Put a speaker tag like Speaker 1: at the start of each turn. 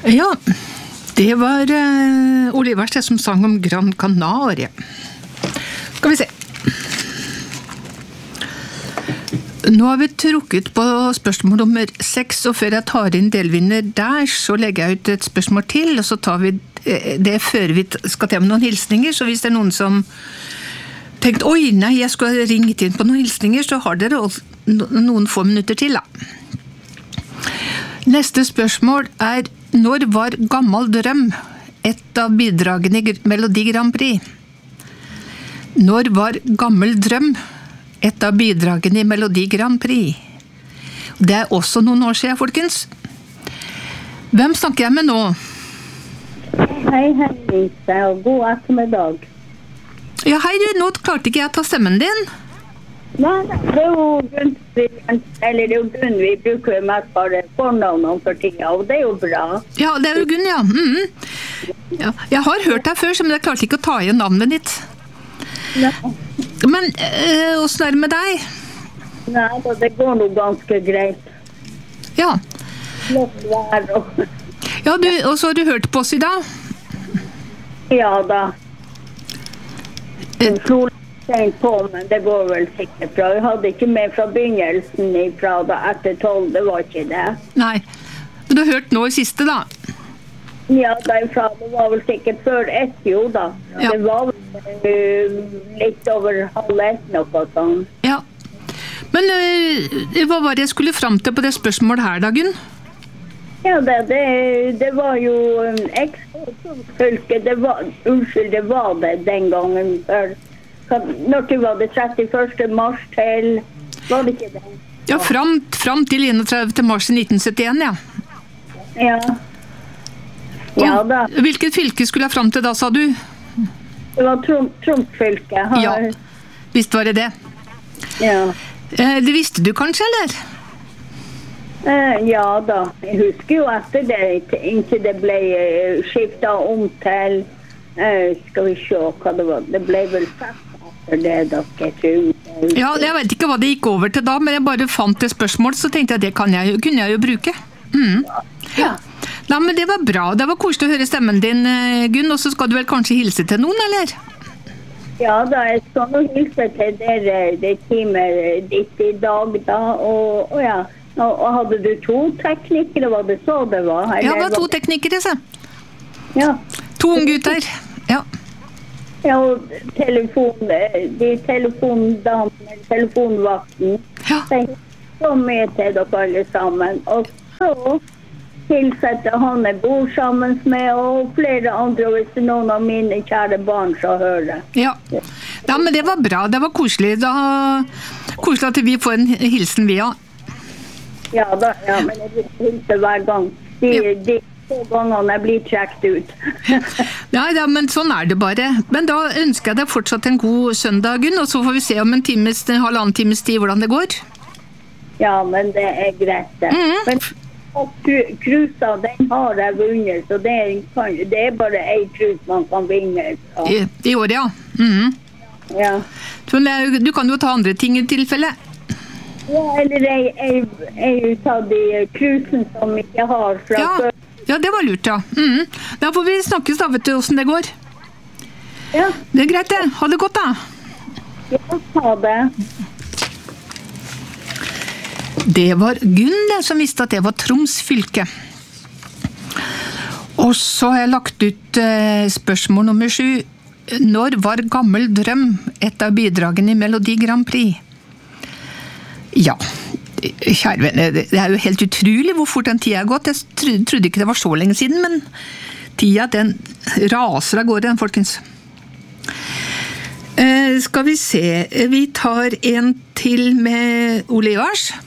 Speaker 1: Ja, det var Ole Iversen som sang om Gran Canaria. Skal vi se. Nå har vi trukket på spørsmål nummer 6, og før jeg tar inn delvinner der, så legger jeg ut et spørsmål til, og så tar vi det før vi skal til med noen hilsninger, så hvis det er noen som tenkte, oi, nei, jeg skulle ringe inn på noen hilsninger, så har dere noen få minutter til, da. Neste spørsmål er, når var Gammel Drøm et av bidragene i Melodi Grand Prix? Når var Gammel Drøm et av bidragene i Melodi Grand Prix? Det er også noen år siden, folkens. Hvem snakker jeg med nå?
Speaker 2: Hei, Lise, og god ettermiddag.
Speaker 1: Ja, hei du, nå klarte ikke jeg å ta stemmen din.
Speaker 2: Nei, det er jo Gunn vi bruker mest bare fornavnene for tida, og det er jo bra.
Speaker 1: Ja, det er jo Gunn, ja. Ja. Jeg har hørt deg før, men jeg klarte ikke å ta igjen navnet ditt.
Speaker 2: Nei.
Speaker 1: Men hvordan er det med deg?
Speaker 2: Nei, det går nå ganske greit.
Speaker 1: Ja.
Speaker 2: Flott vær og...
Speaker 1: Ja, og så har du hørt på oss i dag?
Speaker 2: Ja da. Jeg slo sent på, men det går vel sikkert bra. Jeg hadde ikke med fra begynnelsen fra da etter 12, det var ikke det.
Speaker 1: Nei, men du har hørt nå i siste da?
Speaker 2: Ja, derfra, det var vel sikkert før 1, jo da. Ja. Det var vel litt over 12:30 noe sånn.
Speaker 1: Ja, men hva var det jeg skulle frem til på det spørsmålet her, da, Gunn?
Speaker 2: Ja, det var jo ekstra-fylke, det var det den gangen før. Når det var det 31. mars til, var det ikke det?
Speaker 1: Ja, frem til 31. mars 1971, ja.
Speaker 2: Ja. Ja da.
Speaker 1: Hvilket fylke skulle jeg frem til da, sa du?
Speaker 2: Det var Troms-fylke.
Speaker 1: Ja, visst var det det.
Speaker 2: Ja.
Speaker 1: Det visste du kanskje, eller?
Speaker 2: Ja da. Jeg husker jo etter det, inntil det ble skiftet om til, skal vi se hva det var, det ble vel sagt etter det, dere tror.
Speaker 1: Ja, jeg vet ikke hva det gikk over til da, men jeg bare fant det spørsmål, så tenkte jeg det kunne jeg jo bruke. Ja. Nei, men det var bra. Det var koselig å høre stemmen din, Gunn, og så skal du vel kanskje hilse til noen, eller?
Speaker 2: Ja da, jeg skal nå hilse til dere det timet ditt i dag da, og ja. Og hadde du 2 teknikere, var det så det var?
Speaker 1: Eller? Ja, det var 2 teknikere, så.
Speaker 2: Ja.
Speaker 1: 2 gutter, ja.
Speaker 2: Ja, og telefonvakten,
Speaker 1: ja.
Speaker 2: De kom med til dere alle sammen, og så tilsetter han bor sammen med, og flere andre, og hvis noen av mine kjære barn så hører.
Speaker 1: Ja, men det var bra, det var koselig, koselig at vi får en hilsen via.
Speaker 2: Ja da, ja, men jeg vil hilse hver gang. De 2 gangene jeg blir trekt ut.
Speaker 1: Ja, men sånn er det bare. Men da ønsker jeg deg fortsatt en god søndag, Gunn, og så får vi se om en halvannen times tid hvordan det går.
Speaker 2: Ja, men det er greit det. Men krusa, den har jeg vunnet, så det er bare en krus man kan vinne.
Speaker 1: I år, ja.
Speaker 2: Ja.
Speaker 1: Så du kan jo ta andre ting i tilfelle.
Speaker 2: Ja, eller jeg tar de krusen som jeg har fra før.
Speaker 1: Ja, det var lurt, ja. Da får vi snakkes da, vet du hvordan det går.
Speaker 2: Ja.
Speaker 1: Det er greit det. Ha det godt da.
Speaker 2: Ja, ha det.
Speaker 1: Det var Gunn som visste at det var Troms fylke. Og så har jeg lagt ut spørsmål nummer 7. Når var Gammel Drøm et av bidragene i Melodi Grand Prix? Ja, kjære venner, det er jo helt utrolig hvor fort den tida har gått. Jeg trodde ikke det var så lenge siden, men tida den raser av gårde, folkens. Skal vi se, vi tar en til med Ole Ivers.